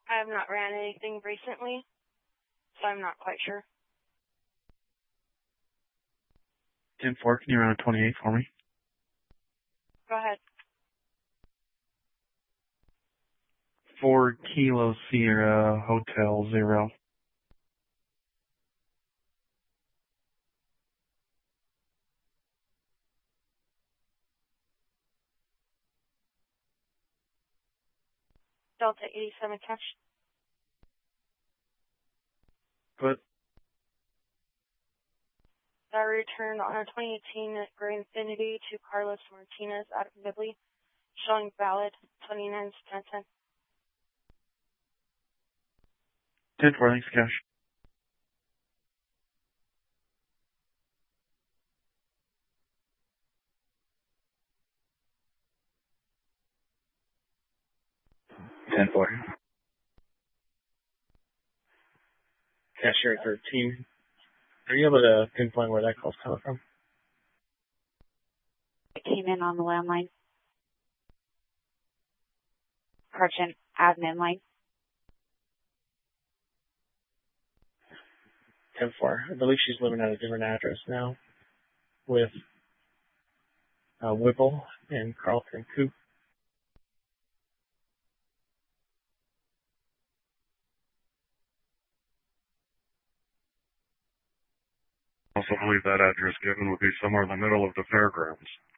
I have not ran anything recently, so I'm not quite sure. 10-4, can you run a 28 for me? Go ahead. 4 Kilo Sierra Hotel 0. Delta 87 catch. Good. I returned on a 2018 Gray Infinity to Carlos Martinez out of Nibley, showing valid 29 1010. 10-4, thanks, Cash. Cashier 13. Are you able to pinpoint where that call's coming from? It came in on the landline. Correction, admin line. 10-4. I believe she's living at a different address now with Whipple and Carlton Coop. I also believe that address given would be somewhere in the middle of the fairgrounds.